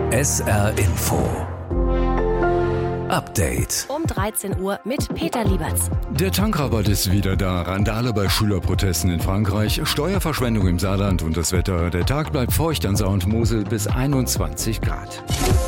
SR Info Update um 13 Uhr mit Peter Lieberts. Der Tankrabatt ist wieder da. Randale bei Schülerprotesten in Frankreich, Steuerverschwendung im Saarland und das Wetter. Der Tag bleibt feucht an Saar und Mosel bis 21 Grad.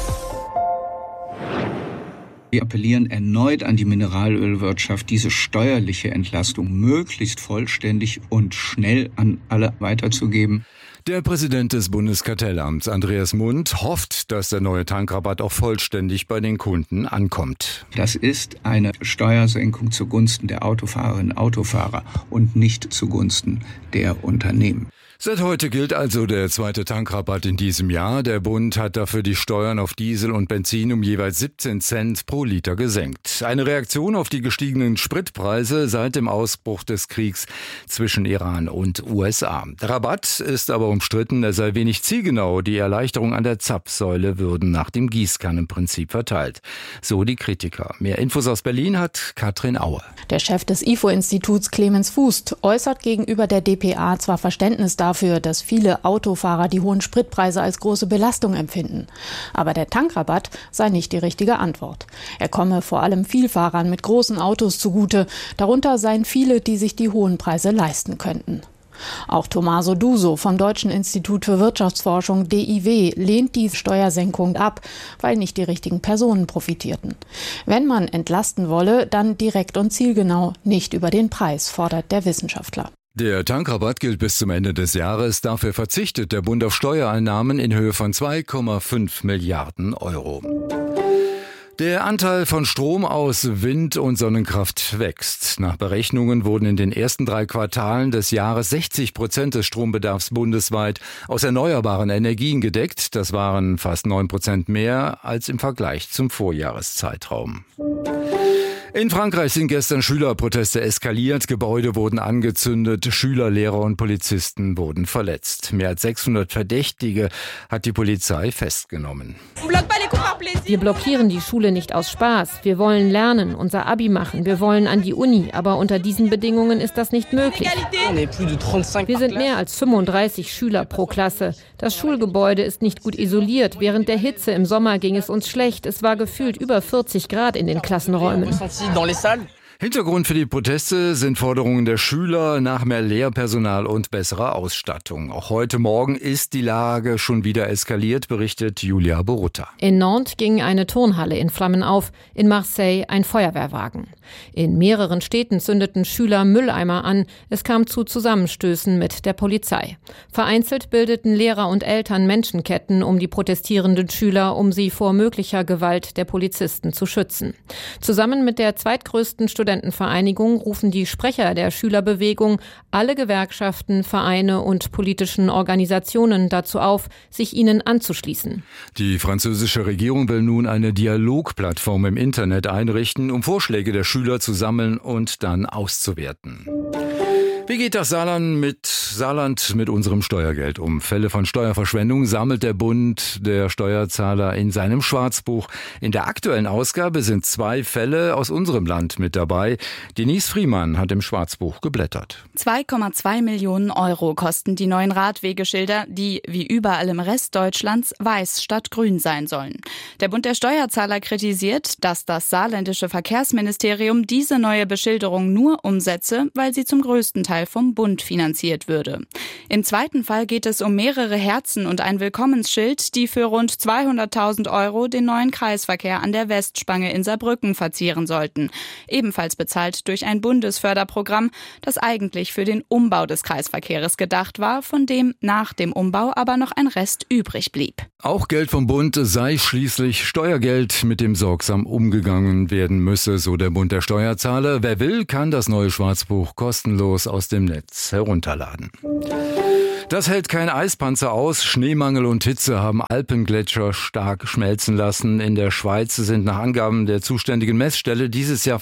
Wir appellieren erneut an die Mineralölwirtschaft, diese steuerliche Entlastung möglichst vollständig und schnell an alle weiterzugeben. Der Präsident des Bundeskartellamts, Andreas Mund, hofft, dass der neue Tankrabatt auch vollständig bei den Kunden ankommt. Das ist eine Steuersenkung zugunsten der Autofahrerinnen und Autofahrer und nicht zugunsten der Unternehmen. Seit heute gilt also der zweite Tankrabatt in diesem Jahr. Der Bund hat dafür die Steuern auf Diesel und Benzin um jeweils 17 Cent pro Liter gesenkt. Eine Reaktion auf die gestiegenen Spritpreise seit dem Ausbruch des Kriegs zwischen Iran und USA. Der Rabatt ist aber umstritten, er sei wenig zielgenau. Die Erleichterungen an der Zapfsäule würden nach dem Gießkannenprinzip verteilt. So die Kritiker. Mehr Infos aus Berlin hat Katrin Aue. Der Chef des IFO-Instituts Clemens Fußt äußert gegenüber der dpa zwar Verständnis dafür, dass viele Autofahrer die hohen Spritpreise als große Belastung empfinden. Aber der Tankrabatt sei nicht die richtige Antwort. Er komme vor allem Vielfahrern mit großen Autos zugute. Darunter seien viele, die sich die hohen Preise leisten könnten. Auch Tommaso Duso vom Deutschen Institut für Wirtschaftsforschung DIW lehnt die Steuersenkung ab, weil nicht die richtigen Personen profitierten. Wenn man entlasten wolle, dann direkt und zielgenau, nicht über den Preis, fordert der Wissenschaftler. Der Tankrabatt gilt bis zum Ende des Jahres. Dafür verzichtet der Bund auf Steuereinnahmen in Höhe von 2,5 Milliarden Euro. Der Anteil von Strom aus Wind- und Sonnenkraft wächst. Nach Berechnungen wurden in den ersten 3 Quartalen des Jahres 60% des Strombedarfs bundesweit aus erneuerbaren Energien gedeckt. Das waren fast 9% mehr als im Vergleich zum Vorjahreszeitraum. In Frankreich sind gestern Schülerproteste eskaliert, Gebäude wurden angezündet, Schüler, Lehrer und Polizisten wurden verletzt. Mehr als 600 Verdächtige hat die Polizei festgenommen. Wir blockieren die Schule nicht aus Spaß. Wir wollen lernen, unser Abi machen, wir wollen an die Uni, aber unter diesen Bedingungen ist das nicht möglich. Wir sind mehr als 35 Schüler pro Klasse. Das Schulgebäude ist nicht gut isoliert. Während der Hitze im Sommer ging es uns schlecht. Es war gefühlt über 40 Grad in den Klassenräumen. Hintergrund für die Proteste sind Forderungen der Schüler nach mehr Lehrpersonal und besserer Ausstattung. Auch heute Morgen ist die Lage schon wieder eskaliert, berichtet Julia Borutta. In Nantes ging eine Turnhalle in Flammen auf, in Marseille ein Feuerwehrwagen. In mehreren Städten zündeten Schüler Mülleimer an. Es kam zu Zusammenstößen mit der Polizei. Vereinzelt bildeten Lehrer und Eltern Menschenketten um die protestierenden Schüler, um sie vor möglicher Gewalt der Polizisten zu schützen. Zusammen mit der zweitgrößten Studentenvereinigung rufen die Sprecher der Schülerbewegung alle Gewerkschaften, Vereine und politischen Organisationen dazu auf, sich ihnen anzuschließen. Die französische Regierung will nun eine Dialogplattform im Internet einrichten, um Vorschläge der Schüler zu sammeln und dann auszuwerten. Wie geht das Saarland mit unserem Steuergeld um? Fälle von Steuerverschwendung sammelt der Bund der Steuerzahler in seinem Schwarzbuch. In der aktuellen Ausgabe sind 2 Fälle aus unserem Land mit dabei. Denise Friemann hat im Schwarzbuch geblättert. 2,2 Millionen Euro kosten die neuen Radwegeschilder, die wie überall im Rest Deutschlands weiß statt grün sein sollen. Der Bund der Steuerzahler kritisiert, dass das saarländische Verkehrsministerium diese neue Beschilderung nur umsetze, weil sie zum größten Teil vom Bund finanziert würde. Im zweiten Fall geht es um mehrere Herzen und ein Willkommensschild, die für rund 200.000 Euro den neuen Kreisverkehr an der Westspange in Saarbrücken verzieren sollten. Ebenfalls bezahlt durch ein Bundesförderprogramm, das eigentlich für den Umbau des Kreisverkehrs gedacht war, von dem nach dem Umbau aber noch ein Rest übrig blieb. Auch Geld vom Bund sei schließlich Steuergeld, mit dem sorgsam umgegangen werden müsse, so der Bund der Steuerzahler. Wer will, kann das neue Schwarzbuch kostenlos aus dem Netz herunterladen. Das hält kein Eispanzer aus. Schneemangel und Hitze haben Alpengletscher stark schmelzen lassen. In der Schweiz sind nach Angaben der zuständigen Messstelle dieses Jahr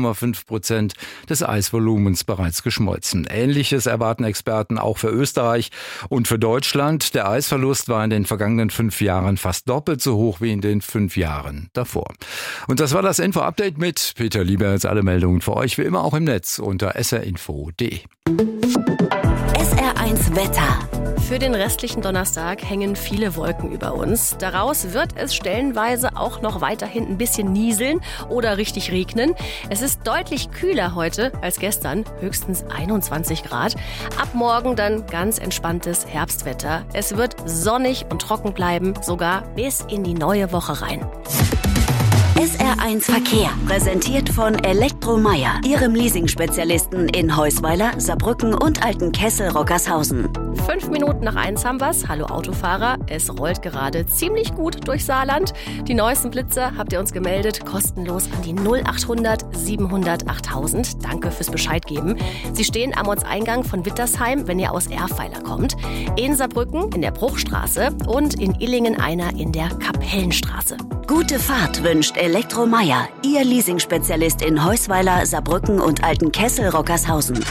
5,5% des Eisvolumens bereits geschmolzen. Ähnliches erwarten Experten auch für Österreich und für Deutschland. Der Eisverlust war in den vergangenen 5 Jahren fast doppelt so hoch wie in den 5 Jahren davor. Und das war das Info-Update mit Peter Lieberts. Alle Meldungen für euch wie immer auch im Netz unter srinfo.de. SR1 Wetter. Für den restlichen Donnerstag hängen viele Wolken über uns. Daraus wird es stellenweise auch noch weiterhin ein bisschen nieseln oder richtig regnen. Es ist deutlich kühler heute als gestern, höchstens 21 Grad. Ab morgen dann ganz entspanntes Herbstwetter. Es wird sonnig und trocken bleiben, sogar bis in die neue Woche rein. SR1 Verkehr, präsentiert von Elektromeier, Ihrem Leasing-Spezialisten in Heusweiler, Saarbrücken und Altenkessel-Rockershausen. 5 Minuten nach 1 haben wir's. Hallo Autofahrer, es rollt gerade ziemlich gut durch Saarland. Die neuesten Blitzer habt ihr uns gemeldet, kostenlos an die 0800 700 8000. Danke fürs Bescheid geben. Sie stehen am Ortseingang von Wittersheim, wenn ihr aus Erfweiler kommt. In Saarbrücken in der Bruchstraße und in Illingen einer in der Kapellenstraße. Gute Fahrt wünscht Elektromeier, Ihr Leasing-Spezialist in Heusweiler, Saarbrücken und Altenkessel-Rockershausen.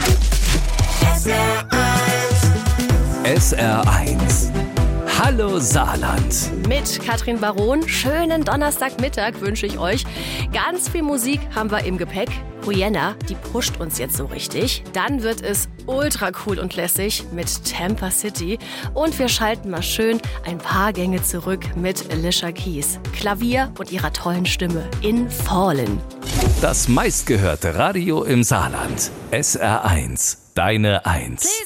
SR1. Hallo Saarland. Mit Katrin Baron, schönen Donnerstagmittag wünsche ich euch. Ganz viel Musik haben wir im Gepäck. Rihanna, die pusht uns jetzt so richtig. Dann wird es ultra cool und lässig mit Tampa City. Und wir schalten mal schön ein paar Gänge zurück mit Alicia Keys, Klavier und ihrer tollen Stimme in Fallen. Das meistgehörte Radio im Saarland. SR1. Deine 1.